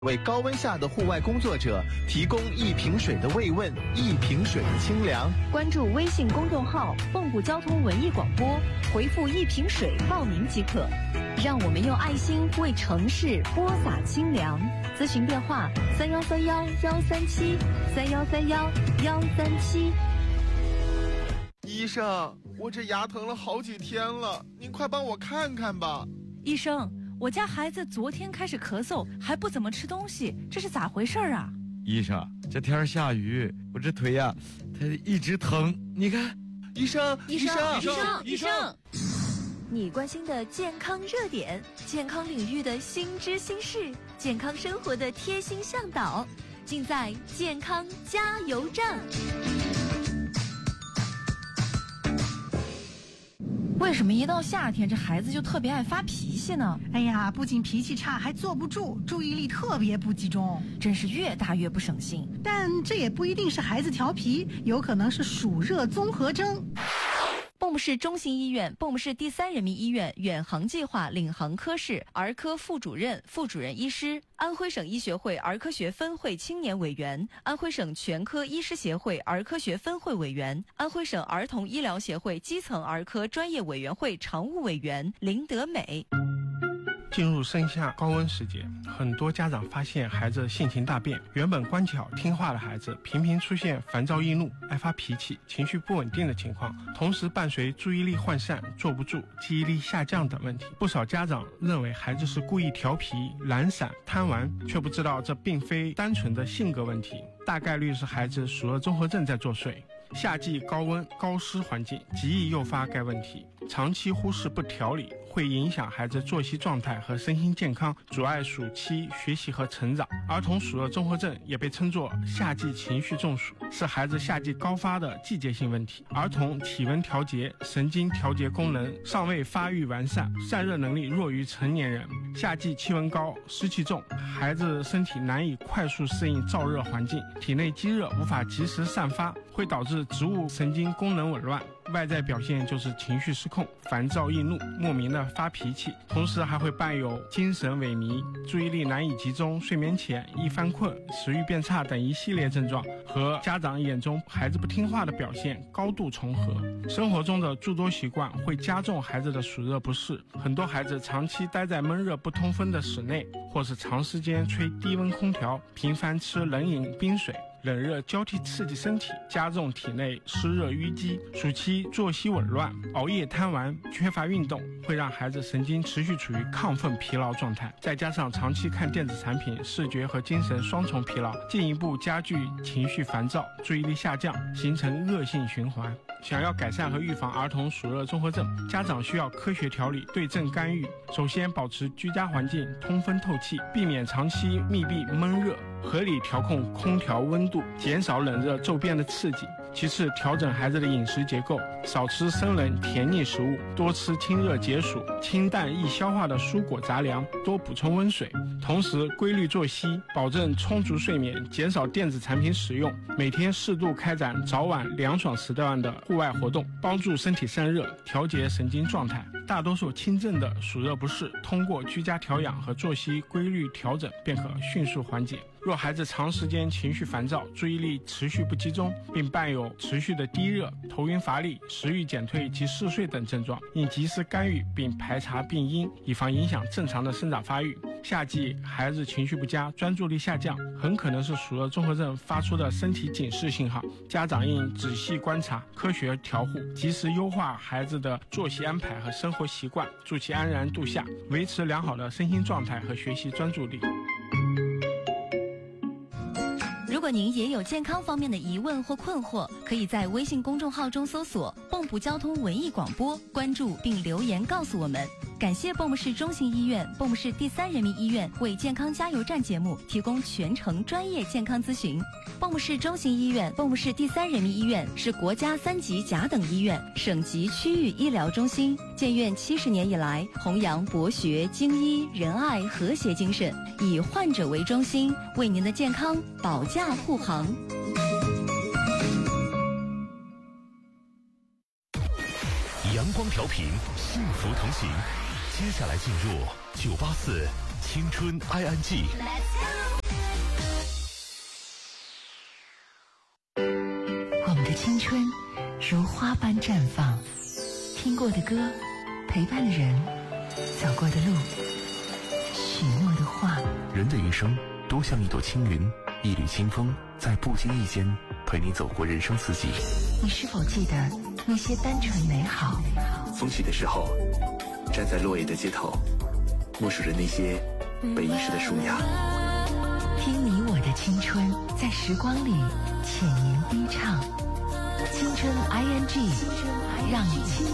为高温下的户外工作者提供一瓶水的慰问，一瓶水的清凉。 关注微信公众号“蚌埠交通文艺广播”，回复“一瓶水”报名即可。让我们用爱心为城市播撒清凉。咨询电话：3131-137，3131-137。 医生，我这牙疼了好几天了，您快帮我看看吧。 医生，我家孩子昨天开始咳嗽，还不怎么吃东西，这是咋回事啊？ 医生，这天下雨，我这腿呀，它一直疼。你看， 医生， 你关心的健康热点，健康领域的新知新事，健康生活的贴心向导，尽在健康加油站。 为什么一到夏天这孩子就特别爱发脾气呢？ 哎呀，不仅脾气差，还坐不住，注意力特别不集中， 真是越大越不省心。 但这也不一定是孩子调皮，有可能是暑热综合征。 蚌埠市中心医院、蚌埠市第3人民医院远航计划领航科室儿科副主任、副主任医师，安徽省医学会儿科学分会青年委员，安徽省全科医师协会儿科学分会委员，安徽省儿童医疗协会基层儿科专业委员会常务委员林德美。 进入盛夏高温时节，很多家长发现孩子性情大变，原本乖巧听话的孩子频频出现烦躁易怒、爱发脾气、情绪不稳定的情况，同时伴随注意力涣散、坐不住、记忆力下降等问题。不少家长认为孩子是故意调皮、懒散、贪玩，却不知道这并非单纯的性格问题，大概率是孩子暑热综合症在作祟。夏季高温高湿环境极易诱发该问题，长期忽视不调理会影响孩子作息状态和身心健康，阻碍暑期学习和成长。儿童暑热综合症也被称作夏季情绪中暑，是孩子夏季高发的季节性问题。儿童体温调节、神经调节功能尚未发育完善，散热能力弱于成年人。夏季气温高、湿气重，孩子身体难以快速适应燥热环境，体内积热无法及时散发，会导致植物神经功能紊乱，外在表现就是情绪失控、烦躁易怒、莫名的发脾气，同时还会伴有精神萎靡、注意力难以集中、睡眠浅、易犯困、食欲变差等一系列症状，和家长眼中孩子不听话的表现高度重合。生活中的诸多习惯会加重孩子的暑热不适，很多孩子长期待在闷热不通风的室内，或是长时间吹低温空调，频繁吃冷饮冰水，冷热交替刺激身体，加重体内湿热淤积。暑期作息紊乱、熬夜贪玩、缺乏运动，会让孩子神经持续处于亢奋疲劳状态，再加上长期看电子产品，视觉和精神双重疲劳，进一步加剧情绪烦躁、注意力下降，形成恶性循环。想要改善和预防儿童暑热综合症，家长需要科学调理、对症干预。首先，保持居家环境通风透气，避免长期密闭闷热，合理调控空调温度，减少冷热骤变的刺激。其次，调整孩子的饮食结构，少吃生冷甜腻食物，多吃清热解暑、清淡易消化的蔬果杂粮，多补充温水。同时，规律作息，保证充足睡眠，减少电子产品使用，每天适度开展早晚凉爽时段的户外活动，帮助身体散热，调节神经状态。大多数轻症的暑热不适，通过居家调养和作息规律调整便可迅速缓解。若孩子长时间情绪烦躁、注意力持续不集中，并伴有持续的低热、头晕乏力、食欲减退及嗜睡等症状，应及时干预并排查病因，以防影响正常的生长发育。夏季孩子情绪不佳、专注力下降，很可能是暑热综合症发出的身体警示信号，家长应仔细观察、科学调护，及时优化孩子的作息安排和生活习惯，助其安然度夏，维持良好的身心状态和学习专注力。 如果您也有健康方面的疑问或困惑，可以在微信公众号中搜索“蚌埠交通文艺广播”，关注并留言告诉我们。感谢蚌埠市中心医院、蚌埠市第3人民医院为健康加油站节目提供全程专业健康咨询。蚌埠市中心医院、蚌埠市第3人民医院是国家3级甲等医院、省级区域医疗中心，建院70年以来，弘扬博学、精医、仁爱、和谐精神，以患者为中心，为您的健康保驾护航。 阳光调频，幸福同行。接下来进入984青春 ING。 们的青春如花般绽放。听过的歌，陪伴的人，走过的路，许诺的话。 人的一生多像一朵青云，一缕清风，在不经意间陪你走过人生四季。 你是否记得那些单纯美好？ 风起的时候，站在落叶的街头，默数着那些被遗失的树芽。 听你我的青春，在时光里浅吟低唱。青春 ING， 让你